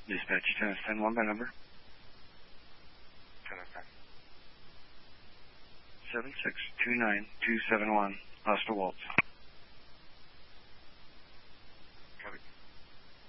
Dispatch 10-10, by number. 10-10. 7629271, Hostile Waltz.